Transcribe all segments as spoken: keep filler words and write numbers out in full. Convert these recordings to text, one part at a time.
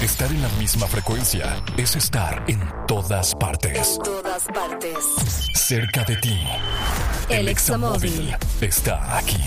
Estar en la misma frecuencia es estar en todas partes. En todas partes. Cerca de ti. El Examóvil está aquí.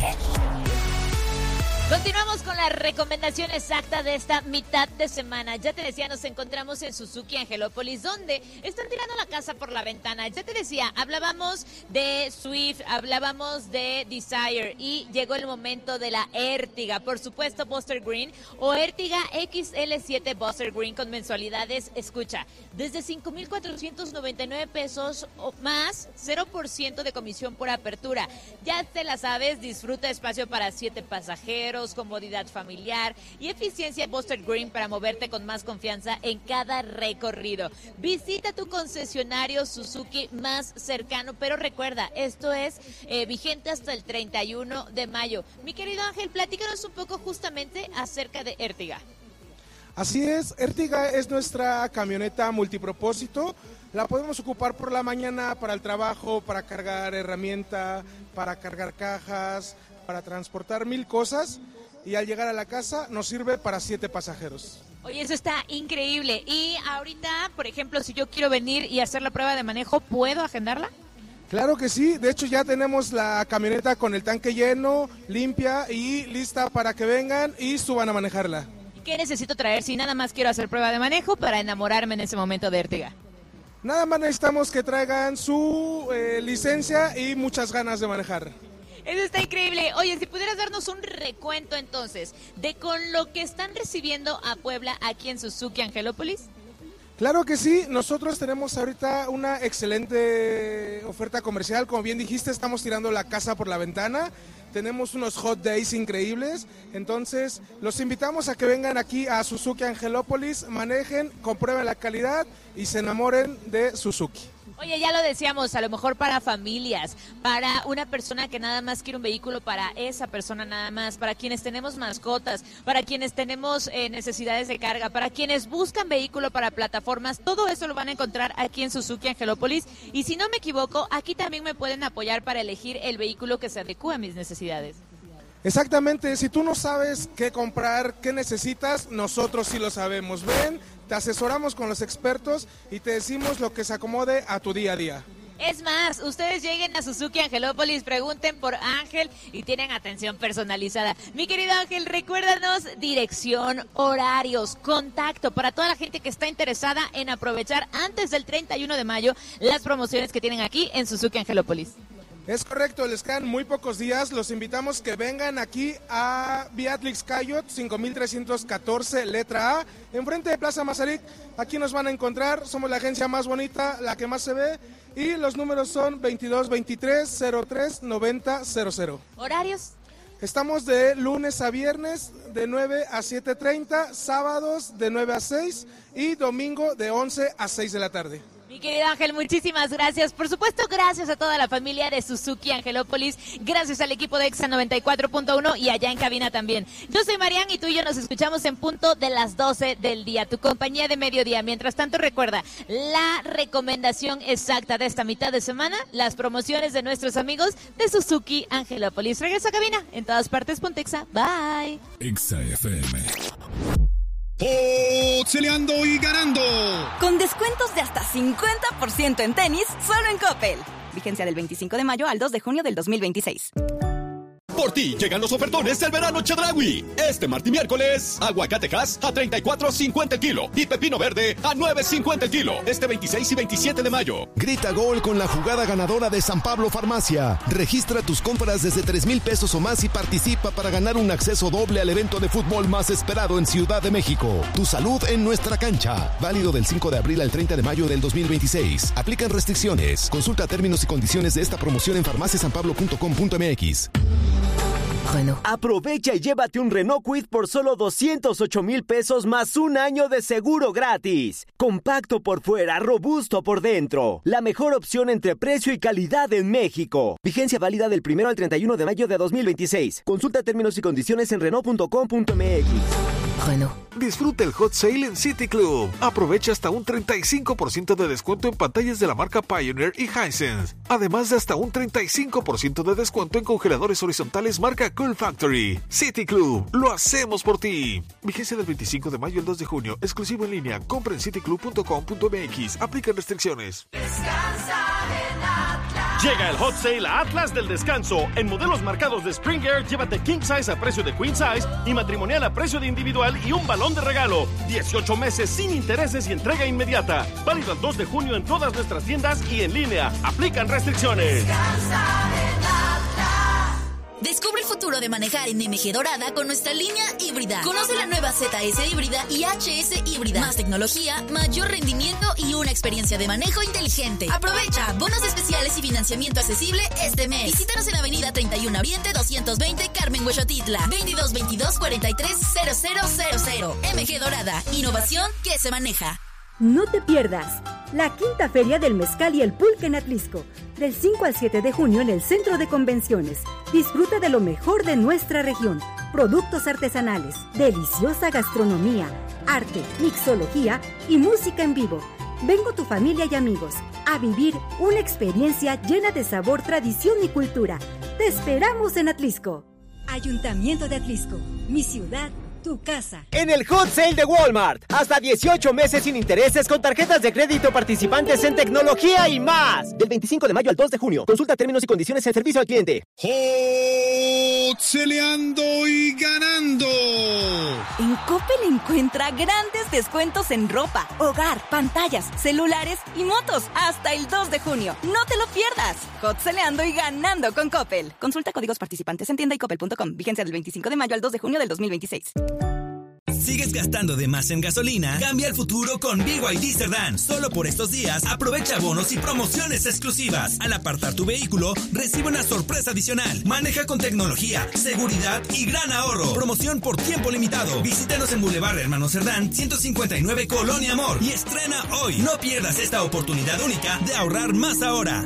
Continuamos con la recomendación exacta de esta mitad de semana. Ya te decía, nos encontramos en Suzuki Angelópolis, donde están tirando la casa por la ventana. Ya te decía, hablábamos de Swift, hablábamos de Desire y llegó el momento de la Ertiga. Por supuesto, Buster Green o Ertiga X L siete Buster Green con mensualidades, escucha, desde cinco mil cuatrocientos noventa y nueve pesos o más, cero por ciento de comisión por apertura. Ya te la sabes, disfruta espacio para siete pasajeros, comodidad familiar y eficiencia Buster Green para moverte con más confianza en cada recorrido. Visita tu concesionario Suzuki más cercano, pero recuerda, esto es eh, vigente hasta el treinta y uno de mayo. Mi querido Ángel, platícanos un poco justamente acerca de Ertiga. Así es, Ertiga es nuestra camioneta multipropósito. La podemos ocupar por la mañana para el trabajo, para cargar herramienta, para cargar cajas, para transportar mil cosas, y al llegar a la casa nos sirve para siete pasajeros. Oye, eso está increíble. Y ahorita, por ejemplo, si yo quiero venir y hacer la prueba de manejo, ¿puedo agendarla? Claro que sí, de hecho ya tenemos la camioneta con el tanque lleno, limpia y lista para que vengan y suban a manejarla. ¿Qué necesito traer si nada más quiero hacer prueba de manejo para enamorarme en ese momento de Ertiga? Nada más necesitamos que traigan su eh, licencia y muchas ganas de manejar. Eso está increíble. Oye, si pudieras darnos un recuento entonces de con lo que están recibiendo a Puebla aquí en Suzuki Angelópolis. Claro que sí, nosotros tenemos ahorita una excelente oferta comercial. Como bien dijiste, estamos tirando la casa por la ventana. Tenemos unos hot days increíbles, entonces los invitamos a que vengan aquí a Suzuki Angelópolis, manejen, comprueben la calidad y se enamoren de Suzuki. Oye, ya lo decíamos, a lo mejor para familias, para una persona que nada más quiere un vehículo para esa persona nada más, para quienes tenemos mascotas, para quienes tenemos eh, necesidades de carga, para quienes buscan vehículo para plataformas, todo eso lo van a encontrar aquí en Suzuki Angelópolis. Y si no me equivoco, aquí también me pueden apoyar para elegir el vehículo que se adecue a mis necesidades. Exactamente, si tú no sabes qué comprar, qué necesitas, nosotros sí lo sabemos. Ven, te asesoramos con los expertos y te decimos lo que se acomode a tu día a día. Es más, ustedes lleguen a Suzuki Angelópolis, pregunten por Ángel y tienen atención personalizada. Mi querido Ángel, recuérdanos dirección, horarios, contacto para toda la gente que está interesada en aprovechar antes del treinta y uno de mayo las promociones que tienen aquí en Suzuki Angelópolis. Es correcto, les quedan muy pocos días, los invitamos que vengan aquí a Beatrix Cayot, cinco mil trescientos catorce, letra A, enfrente de Plaza Mazarik. Aquí nos van a encontrar, somos la agencia más bonita, la que más se ve, y los números son veintidós veintitrés cero tres noventa cero cero. ¿Horarios? Estamos de lunes a viernes de nueve a siete treinta, sábados de nueve a seis y domingo de once a seis de la tarde. Mi querido Ángel, muchísimas gracias. Por supuesto, gracias a toda la familia de Suzuki Angelópolis, gracias al equipo de Exa noventa y cuatro punto uno y allá en cabina también. Yo soy Marian y tú y yo nos escuchamos en punto de las doce del día, tu compañía de mediodía. Mientras tanto, recuerda, la recomendación exacta de esta mitad de semana, las promociones de nuestros amigos de Suzuki Angelópolis. Regresa a cabina, en todas partes, ponte Exa. Bye. Exa F M. ¡Boxeleando y ganando! Con descuentos de hasta cincuenta por ciento en tenis, solo en Coppel. Vigencia del veinticinco de mayo al dos de junio del dos mil veintiséis. Por ti llegan los ofertones del verano Chedraui. Este martes y miércoles, aguacatejas a treinta y cuatro cincuenta el kilo y pepino verde a nueve cincuenta el kilo. Este veintiséis y veintisiete de mayo. Grita gol con la jugada ganadora de San Pablo Farmacia. Registra tus compras desde tres mil pesos o más y participa para ganar un acceso doble al evento de fútbol más esperado en Ciudad de México. Tu salud en nuestra cancha. Válido del cinco de abril al treinta de mayo del dos mil veintiséis. Aplican restricciones. Consulta términos y condiciones de esta promoción en farmacia san pablo punto com punto m x. Renault. Aprovecha y llévate un Renault Kwid por solo doscientos ocho mil pesos más un año de seguro gratis. Compacto por fuera, robusto por dentro. La mejor opción entre precio y calidad en México. Vigencia válida del primero al treinta y uno de mayo de dos mil veintiséis. Consulta términos y condiciones en renault punto com punto m x. Renault. Disfruta el Hot Sale en City Club. Aprovecha hasta un treinta y cinco por ciento de descuento en pantallas de la marca Pioneer y Hisense. Además de hasta un treinta y cinco por ciento de descuento en congeladores horizontales marca Cool Factory. City Club, lo hacemos por ti. Vigencia del veinticinco de mayo al dos de junio. Exclusivo en línea. Compra en city club punto com punto m x. Aplican restricciones. Descansa en Atlas. Llega el Hot Sale a Atlas del Descanso. En modelos marcados de Springer, llévate King Size a precio de Queen Size y matrimonial a precio de individual y un balón de regalo. dieciocho meses sin intereses y entrega inmediata. Válido el dos de junio en todas nuestras tiendas y en línea. Aplican restricciones. Descansa en Atlas. Descubre el futuro de manejar en M G Dorada con nuestra línea híbrida. Conoce la nueva Z S híbrida y H S híbrida. Más tecnología, mayor rendimiento y una experiencia de manejo inteligente. Aprovecha bonos especiales y financiamiento accesible este mes. Visítanos en Avenida treinta y uno Oriente doscientos veinte Carmen Huexotitla. veintidós veintidós cuarenta y tres cero cero cero cero. M G Dorada. Innovación que se maneja. No te pierdas la quinta Feria del Mezcal y el Pulque en Atlisco, del cinco al siete de junio en el Centro de Convenciones. Disfruta de lo mejor de nuestra región, productos artesanales, deliciosa gastronomía, arte, mixología y música en vivo. Ven con tu familia y amigos a vivir una experiencia llena de sabor, tradición y cultura. Te esperamos en Atlisco. Ayuntamiento de Atlisco, mi ciudad, tu casa. En el Hot Sale de Walmart, hasta dieciocho meses sin intereses con tarjetas de crédito participantes en tecnología y más. Del veinticinco de mayo al dos de junio. Consulta términos y condiciones en servicio al cliente. Hot-Celeando y ganando. En Coppel encuentra grandes descuentos en ropa, hogar, pantallas, celulares y motos hasta el dos de junio. No te lo pierdas. Hot-Celeando y ganando con Coppel. Consulta códigos participantes en tienda y coppel punto com. Vigencia del veinticinco de mayo al dos de junio del dos mil veintiséis. ¿Sigues gastando de más en gasolina? Cambia el futuro con B Y D Sedan. Solo por estos días, aprovecha bonos y promociones exclusivas. Al apartar tu vehículo, recibe una sorpresa adicional. Maneja con tecnología, seguridad y gran ahorro. Promoción por tiempo limitado. Visítanos en Boulevard Hermano Cerdán, ciento cincuenta y nueve Colonia Amor. Y estrena hoy. No pierdas esta oportunidad única de ahorrar más ahora.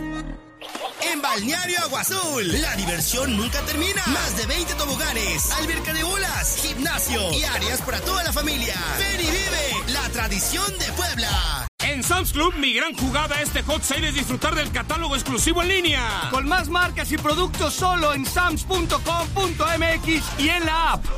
En Balneario Agua Azul, la diversión nunca termina. Más de veinte toboganes, alberca de olas, gimnasio y áreas para toda la familia. Ven y vive la tradición de Puebla. En Sam's Club, mi gran jugada este Hot Sale es disfrutar del catálogo exclusivo en línea. Con más marcas y productos solo en sams punto com punto m x y en la app.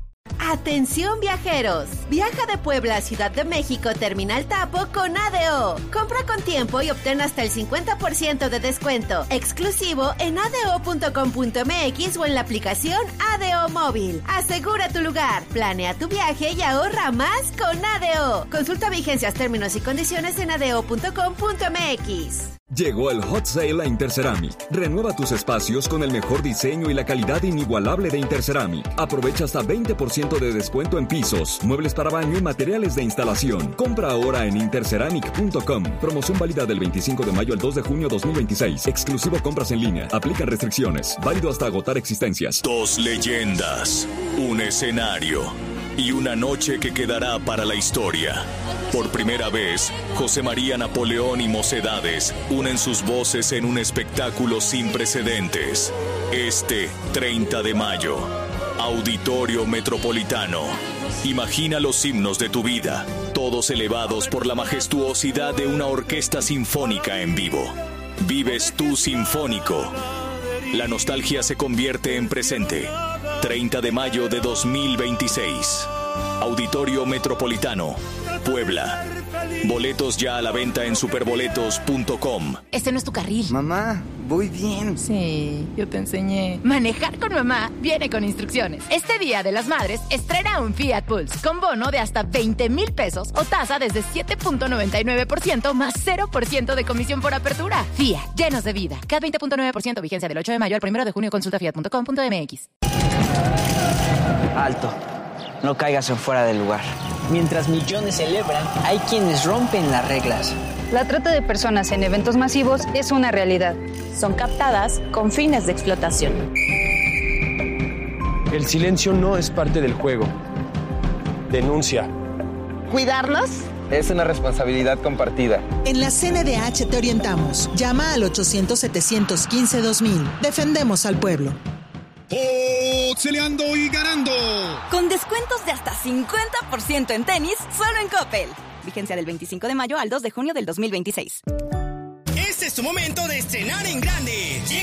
Atención viajeros, viaja de Puebla a Ciudad de México Terminal Tapo con A D O. Compra con tiempo y obtén hasta el cincuenta por ciento de descuento exclusivo en a d o punto com punto m x o en la aplicación A D O Móvil. Asegura tu lugar, planea tu viaje y ahorra más con A D O. Consulta vigencias, términos y condiciones en a d o punto com punto m x. Llegó el Hot Sale a Interceramic. Renueva tus espacios con el mejor diseño y la calidad inigualable de Interceramic. Aprovecha hasta veinte por ciento de descuento en pisos, muebles para baño y materiales de instalación. Compra ahora en interceramic punto com. Promoción válida del veinticinco de mayo al dos de junio dos mil veintiséis. Exclusivo compras en línea. Aplican restricciones. Válido hasta agotar existencias. Dos leyendas, un escenario y una noche que quedará para la historia. Por primera vez, José María Napoleón y Mocedades unen sus voces en un espectáculo sin precedentes. Este treinta de mayo, Auditorio Metropolitano. Imagina los himnos de tu vida, todos elevados por la majestuosidad de una orquesta sinfónica en vivo. Vives tú sinfónico. La nostalgia se convierte en presente. treinta de mayo de dos mil veintiséis. Auditorio Metropolitano, Puebla. Boletos ya a la venta en superboletos punto com. Este no es tu carril. Mamá, voy bien. Sí, yo te enseñé. Manejar con mamá viene con instrucciones. Este Día de las Madres, estrena un Fiat Pulse con bono de hasta veinte mil pesos o tasa desde siete punto noventa y nueve por ciento más cero por ciento de comisión por apertura. Fiat, llenos de vida. C A T veinte punto nueve por ciento, vigencia del ocho de mayo al primero de junio. Consulta fiat punto com punto m x. Alto. No caigas en fuera del lugar. Mientras millones celebran, hay quienes rompen las reglas. La trata de personas en eventos masivos es una realidad. Son captadas con fines de explotación. El silencio no es parte del juego. Denuncia. ¿Cuidarnos? Es una responsabilidad compartida. En la C N D H te orientamos. Llama al ochocientos, setecientos quince, dos mil. Defendemos al pueblo. Celeando y ganando. Con descuentos de hasta cincuenta por ciento en tenis, solo en Coppel. Vigencia del veinticinco de mayo al dos de junio del dos mil veintiséis. Este es tu momento de estrenar en grande. Llega